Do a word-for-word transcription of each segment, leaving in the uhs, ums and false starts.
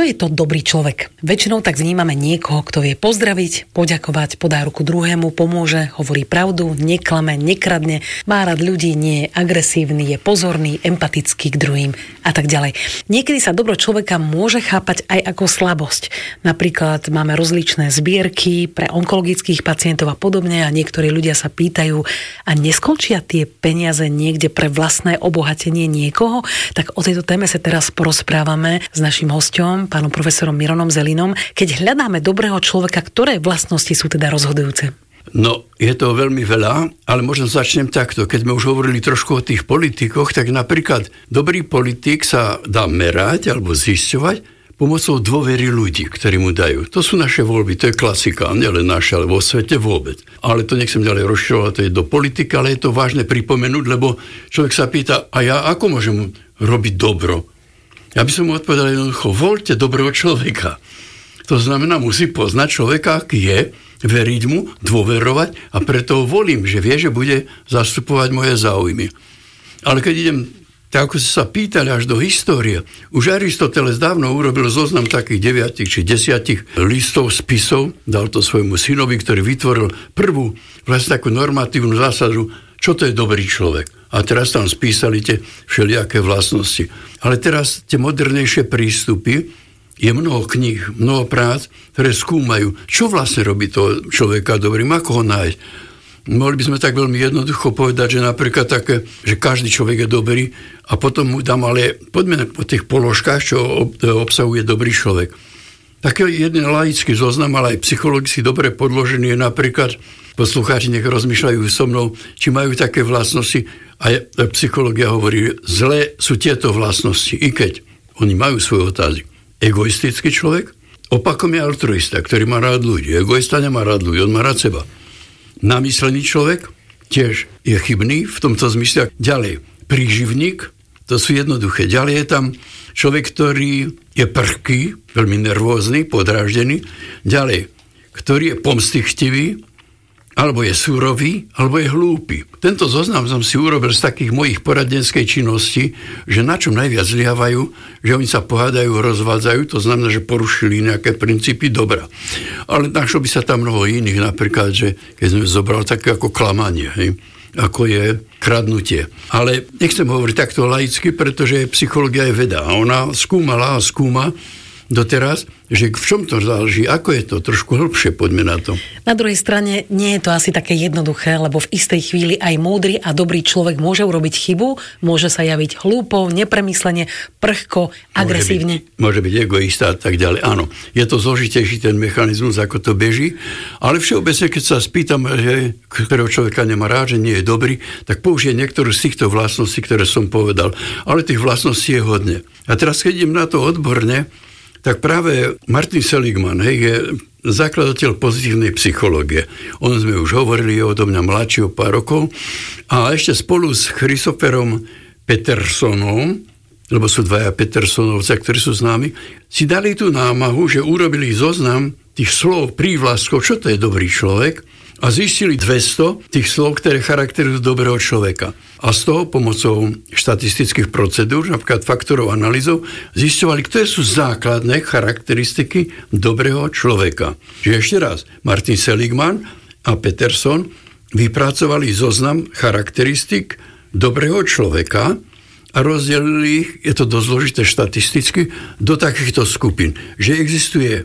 Čo je to dobrý človek? Väčšinou tak vnímame niekoho, kto vie pozdraviť, poďakovať, podá ruku druhému, pomôže, hovorí pravdu, neklame, nekradne, má rád ľudí, nie je agresívny, je pozorný, empatický k druhým a tak ďalej. Niekedy sa dobro človeka môže chápať aj ako slabosť. Napríklad máme rozličné zbierky pre onkologických pacientov a podobne a niektorí ľudia sa pýtajú, a neskončia tie peniaze niekde pre vlastné obohatenie niekoho? Tak o tejto téme sa teraz porozprávame s naším hosťom, pánom profesorom Mironom Zelinom. Keď hľadáme dobrého človeka, ktoré vlastnosti sú teda rozhodujúce? No, je to veľmi veľa, ale možno začnem takto. Keď sme už hovorili trošku o tých politikoch, tak napríklad dobrý politik sa dá merať alebo zisťovať pomocou dôvery ľudí, ktorí mu dajú. To sú naše voľby, to je klasika, nielen naša, ale vo svete vôbec. Ale to nechcem ďalej rozširovať, to je do politika, ale je to vážne pripomenúť, lebo človek sa pýta, a ja ako môžem robiť dobro? Ja by som mu odpovedal jednoducho, voľte dobrého človeka. To znamená, musí poznať človeka, aký je, veriť mu, dôverovať a preto ho volím, že vie, že bude zastupovať moje záujmy. Ale keď idem, tak ako sa pýtali až do histórie, už Aristoteles dávno urobil zoznam takých deviatich či desiatich listov, spisov, dal to svojmu synovi, ktorý vytvoril prvú vlastne takú normatívnu zásadu, čo to je dobrý človek. A teraz tam spísali tie všelijaké vlastnosti. Ale teraz tie modernejšie prístupy, je mnoho kníh, mnoho prác, ktoré skúmajú, čo vlastne robí toho človeka dobrým, ako ho nájsť. Mohli by sme tak veľmi jednoducho povedať, že napríklad také, že každý človek je dobrý a potom mu dám, ale poďme po tých položkách, čo obsahuje dobrý človek. Taký jeden laický zoznam, ale aj psychologicky dobre podložený je napríklad, poslucháči nech rozmýšľajú so mnou, či majú také vlastnosti, a psychológia hovorí, zlé sú tieto vlastnosti, i keď oni majú svoje otázky. Egoistický človek, opakom je altruista, ktorý má rád ľudí. Egoista nemá rád ľudí, on má rád seba. Namyslený človek tiež je chybný v tomto zmysle. Ďalej, príživník, to sú jednoduché. Ďalej je tam človek, ktorý je prchký, veľmi nervózny, podráždený. Ďalej, ktorý je pomstychtivý, alebo je súrový, alebo je hlúpy. Tento zoznam som si urobil z takých mojich poradenskej činnosti, že na čom najviac zlyhávajú, že oni sa pohádajú, rozvádzajú, to znamená, že porušili nejaké princípy dobra. Ale našlo by sa tam mnoho iných, napríklad, že keď sme zobral také ako klamanie, hej, ako je kradnutie. Ale nechcem hovoriť takto laicky, pretože psychológia je veda a ona skúmala a skúma doteraz, že v čom to záleží, ako je to, trošku hĺbšie, poďme na to. Na druhej strane nie je to asi také jednoduché, lebo v istej chvíli aj múdry a dobrý človek môže urobiť chybu, môže sa javiť hlúpo, nepremyslene, prchko, agresívne. Môže byť, môže byť egoista a tak ďalej. Áno, je to zložitejší ten mechanizmus, ako to beží, ale všeobecne, keď sa spýtam, že ktorého človeka nemá rád, že nie je dobrý, tak použije niektorú z týchto vlastností, ktoré som povedal. Ale tých vlastností je hodne. A teraz, keď idem na to odborne, tak práve Martin Seligman, hej, je zakladateľ pozitívnej psychológie. On sme už hovorili, je odo mňa mladší o pár rokov. A ešte spolu s Christopherom Petersonom, lebo sú dvaja Petersonovcia, ktorí sú známi, si dali tú námahu, že urobili zoznam tých slov, prívlastkov, čo to je dobrý človek, a zistili dvesto tých slov, ktoré charakterizujú dobrého človeka. A z toho pomocou štatistických procedúr, napríklad faktorov analýzov, zisťovali, ktoré sú základné charakteristiky dobrého človeka. Čiže ešte raz, Martin Seligman a Peterson vypracovali zoznam charakteristik dobrého človeka a rozdelili ich, je to dosť zložité štatisticky, do takýchto skupín, že existuje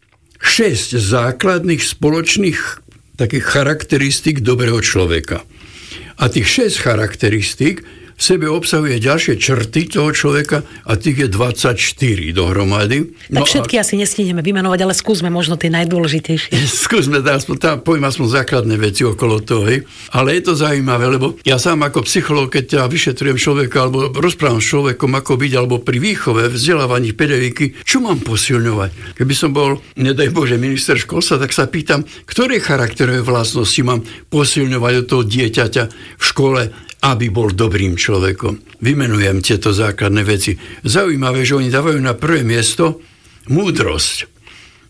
šesť základných spoločných takých charakteristík dobrého človeka. A tých šesť charakteristík v sebe obsahuje ďalšie črty toho človeka a tých je dvadsaťštyri dohromady. Tak no všetky a... asi nestihneme vymenovať, ale skúsme možno tie najdôležitejšie. Skúsme, tam poviem aspoň základné veci okolo toho. Hej. Ale je to zaujímavé, lebo ja sám ako psychológ, keď ja vyšetrujem človeka alebo rozprávam s človekom, ako byť, alebo pri výchove, vzdelávaní pedagogiky, čo mám posilňovať? Keby som bol, nedaj Bože, minister školstva, tak sa pýtam, ktoré charakterové vlastnosti mám posilňovať od toho dieťaťa v škole, aby bol dobrým človekom. Vymenujem tieto základné veci. Zaujímavé, že oni dávajú na prvé miesto múdrosť.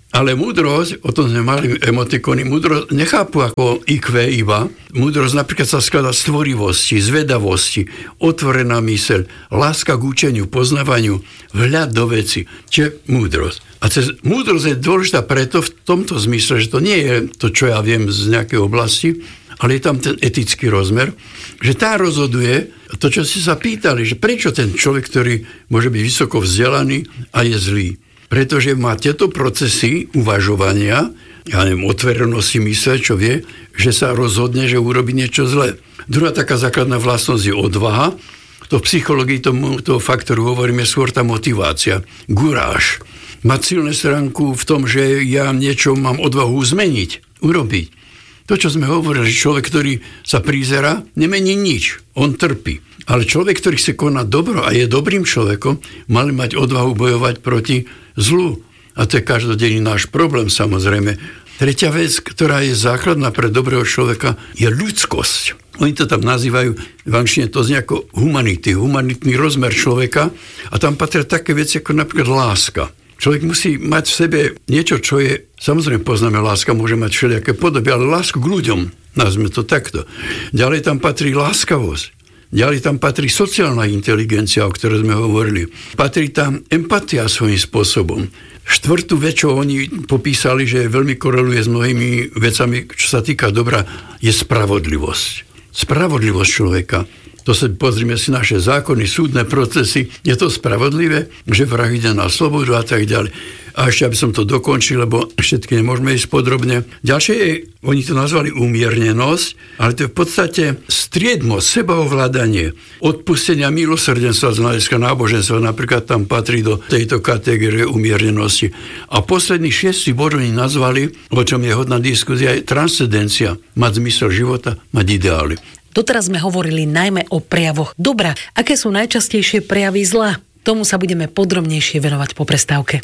Ale múdrosť, o tom sme mali emotikony, múdrosť nechápu ako í kvé iba. Múdrosť napríklad sa skladá z tvorivosti, zvedavosti, otvorená myseľ, láska k učeniu, poznávaniu, vhľad do veci, čiže múdrosť. A cez, múdrosť je dôležitá preto v tomto zmysle, že to nie je to, čo ja viem z nejakej oblasti, ale je tam ten etický rozmer, že tá rozhoduje, to, čo ste sa pýtali, že prečo ten človek, ktorý môže byť vysoko vzdelaný a je zlý. Pretože má tieto procesy uvažovania, ja neviem, otvorenosti mysle, čo vie, že sa rozhodne, že urobí niečo zlé. Druhá taká základná vlastnosť je odvaha. To v psychológii tomu, toho faktoru hovoríme skôr tá motivácia, guráž. Mať silnú stránku v tom, že ja niečo mám odvahu zmeniť, urobiť. To, čo sme hovorili, že človek, ktorý sa prizerá, nemení nič. On trpí. Ale človek, ktorý chce konať dobro a je dobrým človekom, mali mať odvahu bojovať proti zlu. A to je každodenný náš problém, samozrejme. Tretia vec, ktorá je základná pre dobrého človeka, je ľudskosť. Oni to tam nazývajú, v angličtine to znie ako humanity, humanitný rozmer človeka. A tam patria také veci ako napríklad láska. Človek musí mať v sebe niečo, čo je, samozrejme poznáme, láska môže mať všelijaké podoby, ale lásku k ľuďom, nazvime to takto. Ďalej tam patrí láskavosť. Ďalej tam patrí sociálna inteligencia, o ktorej sme hovorili. Patrí tam empatia svojím spôsobom. Štvrtú vec, čo oni popísali, že veľmi koreluje s mnohými vecami, čo sa týka dobra, je spravodlivosť. Spravodlivosť človeka. To sa pozrime si naše zákony, súdne procesy. Je to spravodlivé, že vrah ide na slobodu a tak ďalej. A ešte, aby som to dokončil, lebo všetky nemôžeme ísť podrobne. Ďalšie je, oni to nazvali umiernenosť, ale to je v podstate striedmosť, sebaovládanie, odpustenia milosrdenstva z hľadiska náboženstva, napríklad tam patrí do tejto kategórie umiernenosti. A posledný šiestý bod oni nazvali, o čom je hodná diskusia, je transcendencia, mať zmysel života, mať ideály. Doteraz sme hovorili najmä o prejavoch dobra. Aké sú najčastejšie prejavy zla? Tomu sa budeme podrobnejšie venovať po prestávke.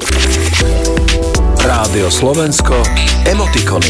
Rádio Slovensko, emotikony.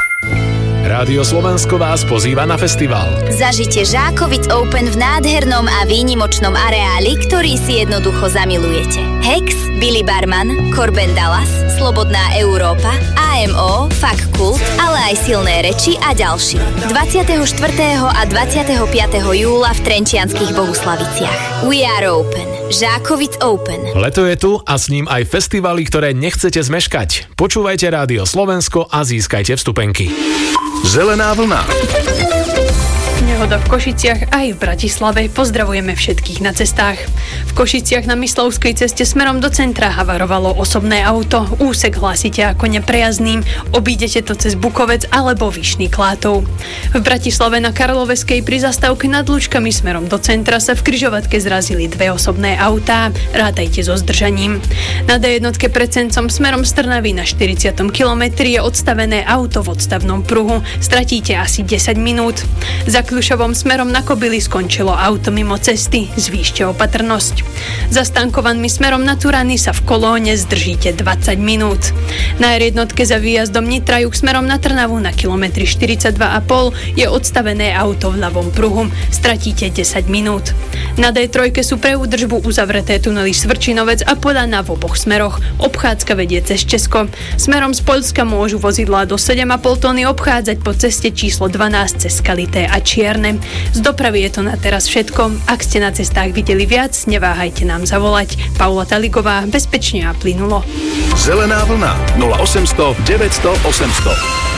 Rádio Slovensko vás pozýva na festival. Zažite Žákovic Open v nádhernom a výnimočnom areáli, ktorý si jednoducho zamilujete. Hex, Billy Barman, Corben Dallas, Slobodná Európa, á em ó, Fakt Kult, ale aj Silné reči a ďalší. dvadsiateho štvrtého a dvadsiateho piateho júla v Trenčianskych Bohuslaviciach. We are open. Žákovic Open. Leto je tu a s ním aj festivaly, ktoré nechcete zmeškať. Počúvajte Rádio Slovensko a získajte vstupenky. Zelená vlna. Nehoda v Košiciach aj v Bratislave. Pozdravujeme všetkých na cestách. V Košiciach na Myslovskej ceste smerom do centra havarovalo osobné auto. Úsek hlásite ako neprejazdným. Obídete to cez Bukovec alebo Vyšný Klátov. V Bratislave na Karloveskej pri zastávke nad Lučkami smerom do centra sa v križovatke zrazili dve osobné autá. Rátajte so zdržaním. Na dé jednotke pred Cencom smerom z Trnavy na štyridsiatom kilometri je odstavené auto v odstavnom pruhu. Stratíte asi desať minút. Za Kľušovom smerom na Kobily skončilo auto mimo cesty. Zvýšte opatrnosť. Za Stankovanmi smerom na Turany sa v kolóne zdržíte dvadsať minút. Na er jednotke za výjazdom Nitra juh smerom na Trnavu na kilometri štyridsaťdva a pol je odstavené auto v ľavom pruhu. Stratíte desať minút. Na dé tri sú pre údržbu uzavreté tunely Svrčinovec a Podana v oboch smeroch. Obchádzka vedie cez Česko. Smerom z Poľska môžu vozidlá do sedem a pol tony obchádzať po ceste číslo dvanásť cez Skalité a Čierne. Z dopravy je to na teraz všetko. Ak ste na cestách videli viac, neváhajte nám zavolať. Paula Taligová, bezpečne a plynulo. Zelená vlna nula osemsto deväťsto osemsto.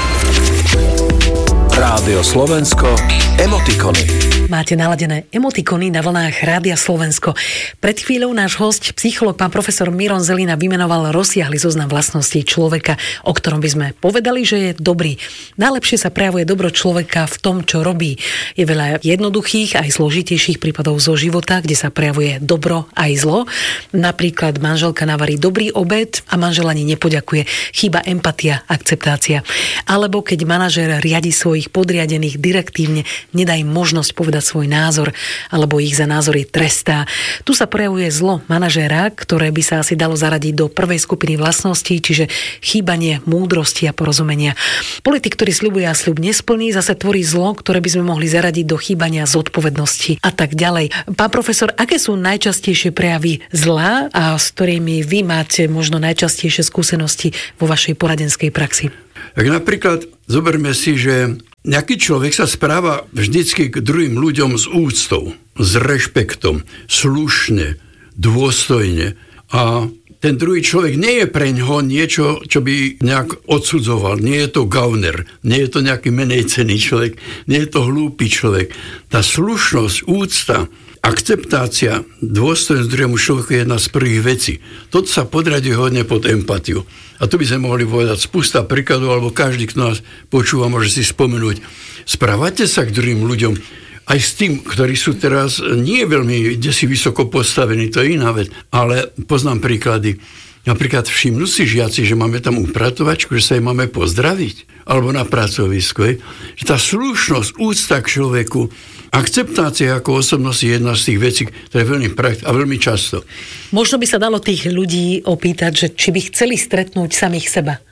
Rádio Slovensko, emotikony. Máte naladené emotikony na vlnách Rádia Slovensko. Pred chvíľou náš hosť, psychológ pán profesor Miron Zelina vymenoval rozsiahly zoznam vlastností človeka, o ktorom by sme povedali, že je dobrý. Najlepšie sa prejavuje dobro človeka v tom, čo robí. Je veľa jednoduchých aj zložitejších prípadov zo života, kde sa prejavuje dobro aj zlo. Napríklad manželka navarí dobrý obed a manžel ani nepoďakuje. Chýba empatia, akceptácia. Alebo keď manažér riadi svojich podriadených direktívne, nedá im možnosť povedať povedať svoj názor, alebo ich za názory trestá. Tu sa prejavuje zlo manažéra, ktoré by sa asi dalo zaradiť do prvej skupiny vlastností, čiže chýbanie múdrosti a porozumenia. Politik, ktorý sľubuje a sľub nesplní, zase tvorí zlo, ktoré by sme mohli zaradiť do chýbania zodpovednosti a tak ďalej. Pán profesor, aké sú najčastejšie prejavy zla a s ktorými vy máte možno najčastejšie skúsenosti vo vašej poradenskej praxi? Tak napríklad zoberme si, že nejaký človek sa správa vždycky k druhým ľuďom s úctou, s rešpektom, slušne, dôstojne. A ten druhý človek nie je preňho niečo, čo by nejak odsudzoval. Nie je to gauner, nie je to nejaký menejcený človek, nie je to hlúpy človek. Tá slušnosť, úcta, akceptácia, dôstojnosť druhému človeku je jedna z prvých vecí. Toto sa podraďuje hodne pod empatiu. A tu by sme mohli povedať spústa príkladov, alebo každý, kto nás počúva, môže si spomenúť. Správate sa k druhým ľuďom aj s tým, ktorí sú teraz nie veľmi desi vysoko postavení, to je iná vec, ale poznám príklady. Napríklad všimnú si žiaci, že máme tam upratovačku, že sa jej máme pozdraviť, alebo na pracovisku. Je. Že tá slušnosť, úcta k človeku, akceptácia ako osobnosť je jedna z tých vecí, ktoré je veľmi praktické a veľmi často. Možno by sa dalo tých ľudí opýtať, že či by chceli stretnúť samých seba.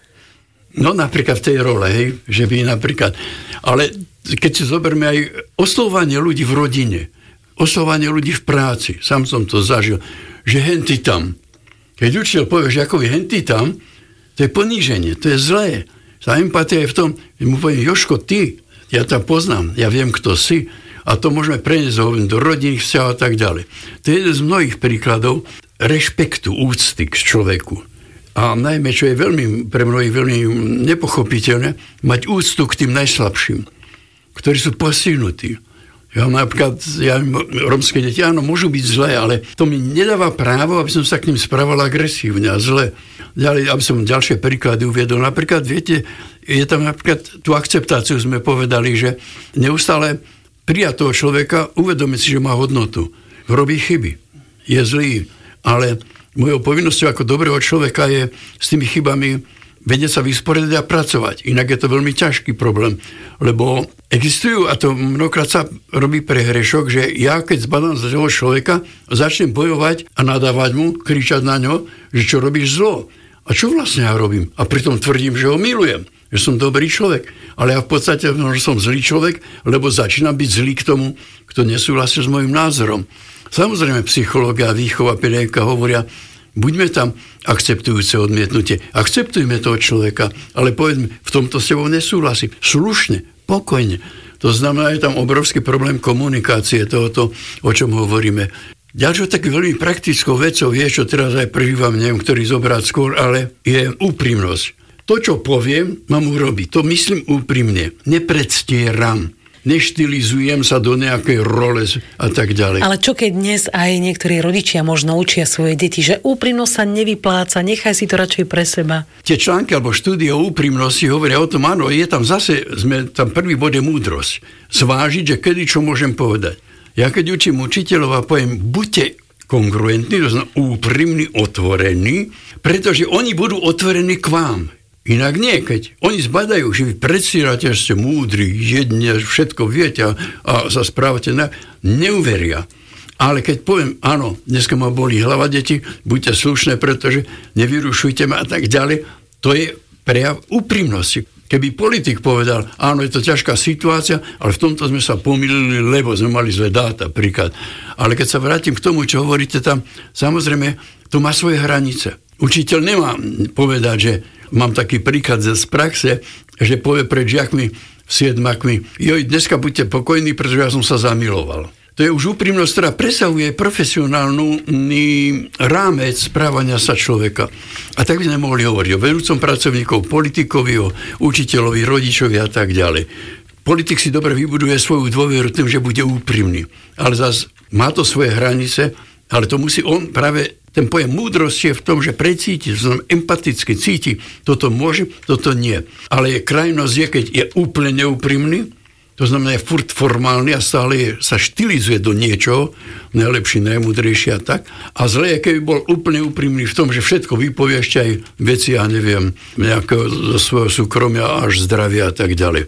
No napríklad v tej role, hej, že by napríklad. Ale keď si zoberme aj oslovovanie ľudí v rodine, oslovovanie ľudí v práci, sám som to zažil, že henty tam. Keď učiteľ povie, že ako je henty tam, to je poníženie, to je zlé. Tá empatia je v tom, že mu poviem, Jožko, ty, ja ťa poznám, ja viem, kto si, a to môžeme preniesť do rodinných vzťahov a tak ďalej. To je jeden z mnohých príkladov rešpektu, úcty k človeku. A najmä, čo je veľmi, pre mnohých veľmi nepochopiteľné, mať úctu k tým najslabším, ktorí sú postihnutí. Ja napríklad, ja, rómske deti, áno, môžu byť zlé, ale to mi nedáva právo, aby som sa k ním správal agresívne a zle. Ďalej, aby som ďalšie príklady uviedol. Napríklad, viete, je tam napríklad tú akceptáciu sme povedali, že neustále prijať toho človeka, uvedomiť si, že má hodnotu. Robí chyby, je zlý, ale mojou povinnosťou ako dobrého človeka je s tými chybami vedieť sa vysporiadať a pracovať. Inak je to veľmi ťažký problém, lebo existujú, a to mnohokrát sa robí prehrešok, že ja keď zbadám za toho človeka, začnem bojovať a nadávať mu, kričať na ňo, že čo robíš zlo. A čo vlastne ja robím? A pritom tvrdím, že ho milujem, že som dobrý človek. Ale ja v podstate že som zlý človek, lebo začínam byť zlý k tomu, kto nesúhlasí s môjim názorom. Samozrejme, psychológia a výchova pedagogika hovoria, buďme tam akceptujúce odmietnutie. Akceptujme toho človeka, ale povedzme, v tomto s tebou nesúhlasím. Slušne, pokojne. To znamená, je tam obrovský problém komunikácie tohoto, o čom hovoríme. Ďalšou taký veľmi praktickou vecou je, čo teraz aj prežívam, neviem, ktorý zobrať skôr, ale je úprimnosť. To, čo poviem, mám urobiť. To myslím úprimne. Nepredstieram. Neštilizujem sa do nejakej role a tak ďalej. Ale čo keď dnes aj niektorí rodičia možno učia svoje deti, že úprimnosť sa nevypláca, nechaj si to radšej pre seba. Tie články alebo štúdie o úprimnosti hovoria o tom, áno, je tam zase, sme tam prvý bod je múdrosť. Zvážiť, že kedy čo môžem povedať. Ja keď učím učiteľov a poviem, buďte kongruentní, to znamená úprimní, otvorení, pretože oni budú otvorení k vám. Inak nie, keď oni zbadajú, že vy predstierate, že ste múdri, jedne, všetko viete a, a sa správate, na, neuveria. Ale keď poviem, áno, dneska ma bolí hlava, deti, buďte slušné, pretože nevyrušujte ma a tak ďalej, to je prejav úprimnosti. Keby politik povedal, áno, je to ťažká situácia, ale v tomto sme sa pomýlili, lebo sme mali zlé dáta, príklad. Ale keď sa vrátim k tomu, čo hovoríte tam, samozrejme, to má svoje hranice. Učiteľ nemá povedať, že mám taký príklad z praxe, že povie pred žiakmi, siedmakmi, joj, dneska buďte pokojní, pretože ja som sa zamiloval. To je už úprimnosť, ktorá presahuje profesionálny rámec správania sa človeka. A tak by sme mohli hovoriť o vedúcom pracovníkov, politikovi, o učiteľovi, rodičovi a tak ďalej. Politik si dobre vybuduje svoju dôveru tým, že bude úprimný. Ale zase má to svoje hranice, ale to musí on práve, ten pojem múdrosti je v tom, že precíti, to znamená empaticky cíti, toto môže, toto nie. Ale je krajnosť je, keď je úplne neúprimný, to znamená, je furt formálny a stále je, sa štilizuje do niečoho, najlepší, najmúdrejší a tak. A zle je, keby bol úplne úprimný v tom, že všetko vypovie ešte aj veci, ja neviem, nejakého zo svojho súkromia až zdravia a tak ďalej.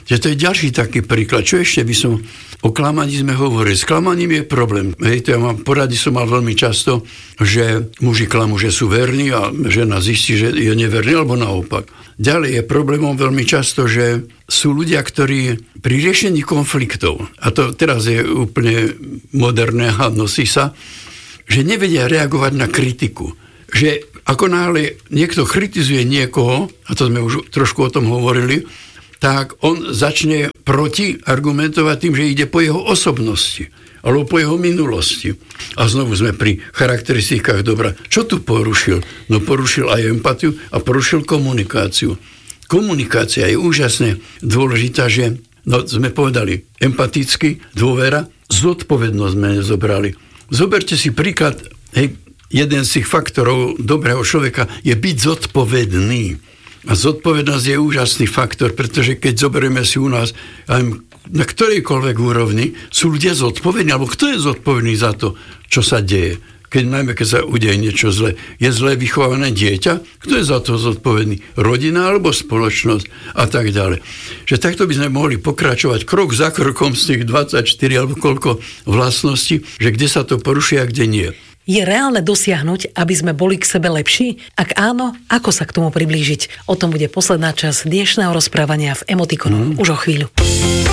Že to je ďalší taký príklad. Čo ešte by som... O klamaní sme hovorili. S klamaním je problém. Hej, to ja mám, porady som mal veľmi často, že muži klamú, že sú verní a žena zistí, že je neverný, alebo naopak. Ďalej je problémom veľmi často, že sú ľudia, ktorí pri riešení konfliktov, a to teraz je úplne moderné a nosí sa, že nevedia reagovať na kritiku. Že ako náhle niekto kritizuje niekoho, a to sme už trošku o tom hovorili, tak on začne protiargumentovať tým, že ide po jeho osobnosti alebo po jeho minulosti. A znovu sme pri charakteristikách dobra. Čo tu porušil? No porušil aj empatiu a porušil komunikáciu. Komunikácia je úžasne dôležitá, že no, sme povedali empaticky, dôvera, zodpovednosť sme nezobrali. Zoberte si príklad, hej, jeden z tých faktorov dobrého človeka je byť zodpovedný. A zodpovednosť je úžasný faktor, pretože keď zoberieme si u nás aj na ktorejkoľvek úrovni, sú ľudia zodpovední, alebo kto je zodpovedný za to, čo sa deje. Keď najmä, keď sa udeje niečo zle. Je zle vychované dieťa? Kto je za to zodpovedný? Rodina alebo spoločnosť? A tak ďalej. Že takto by sme mohli pokračovať krok za krokom z tých dvadsaťštyri alebo koľko vlastností, že kde sa to poruší a kde nie. Je reálne dosiahnuť, aby sme boli k sebe lepší? Ak áno, ako sa k tomu priblížiť? O tom bude posledná časť dnešného rozprávania v Emotikonu. Mm. Už o chvíľu.